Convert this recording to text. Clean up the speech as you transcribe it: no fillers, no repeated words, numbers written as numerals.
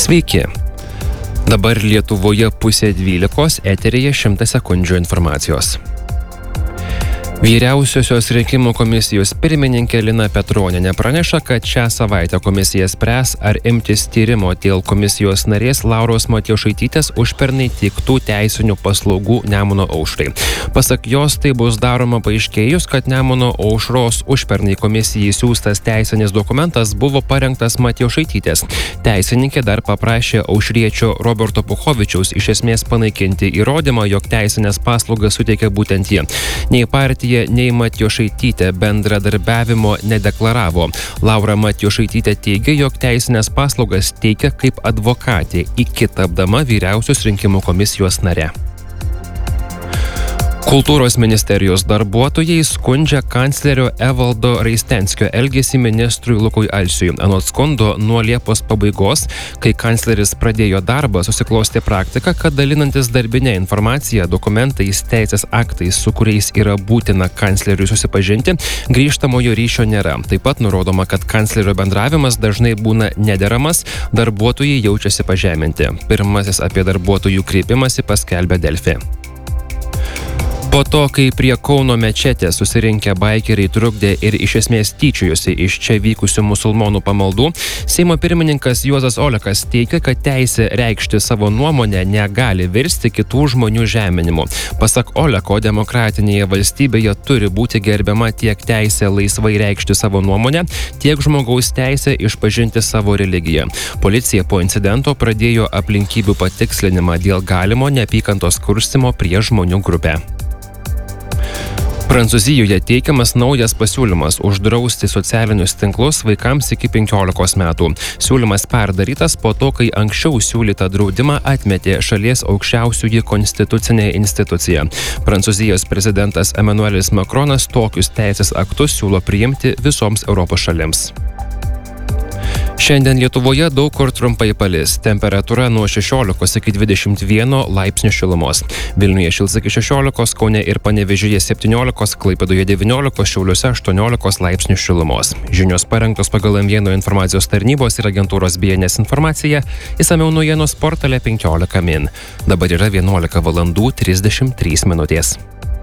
Sveiki. Dabar Lietuvoje 11:30, eteryje 100 sekundžių informacijos. Vyriausiosios rinkimų komisijos pirmininkė Lina Petronienė praneša, kad šią savaitę komisija spręs, ar imtis tyrimo dėl komisijos narės Lauros Matjošaitytės užpernai teiktų teisinių paslaugų Nemuno aušrai. Pasak jos, tai bus daroma paaiškėjus, kad Nemuno aušros užpernai komisijai siųstas teisinis dokumentas buvo parengtas Matjošaitytės. Teisininkė dar paprašė aušriečio Roberto Puchovičiaus iš esmės panaikinti įrodymą, jog teisinės paslaugas suteikia būtent jie. Nei partija, nei Matjošaitytė bendradarbiavimo nedeklaravo. Laura Matjošaitytė teigia, jog teisinės paslaugas teikia kaip advokatė, iki tapdama vyriausios rinkimų komisijos nare. Kultūros ministerijos darbuotojai skundžia kanclerio Evaldo Raistenskio elgesį ministrui Lukui Alsiui. Anot skundo, nuo Liepos pabaigos, kai kancleris pradėjo darbą, susiklostė praktika, kad dalinantis darbinę informaciją, dokumentais, teisės aktais, su kuriais yra būtina kancleriui susipažinti, grįžtamojo ryšio nėra. Taip pat nurodoma, kad kanclerio bendravimas dažnai būna nederamas, darbuotojai jaučiasi pažeminti. Pirmasis apie darbuotojų kreipimąsi paskelbė Delfi. Po to, kai prie Kauno mečetės susirinkę baikeriai trukdė ir iš esmės tyčiojosi iš čia vykusių musulmonų pamaldų, Seimo pirmininkas Juozas Olekas teigia, kad teisė reikšti savo nuomonę negali virsti kitų žmonių žeminimu. Pasak Oleko, demokratinėje valstybėje turi būti gerbiama tiek teisė laisvai reikšti savo nuomonę, tiek žmogaus teisė išpažinti savo religiją. Policija po incidento pradėjo aplinkybių patikslinimą dėl galimo neapykantos kurstymo prieš žmonių grupę. Prancūzijoje teikiamas naujas pasiūlymas uždrausti socialinius tinklus vaikams iki 15 metų. Siūlymas perdarytas po to, kai anksčiau siūlytą draudimą atmetė šalies aukščiausioji konstitucinė institucija. Prancūzijos prezidentas Emmanuelis Macronas tokius teisės aktus siūlo priimti visoms Europos šalims. Šiandien Lietuvoje daug kur trumpai palis. Temperatūra nuo 16 iki 21 laipsnių šilumos. Vilniuje šils iki 16, Kaune ir Panevėžyje 17, Klaipėdoje 19, Šiauliuose 18 laipsnių šilumos. Žinios parengtos pagal M1 informacijos tarnybos ir agentūros BNS informacija. Išsamiau naujienos portale 15 min. Dabar yra 11:33.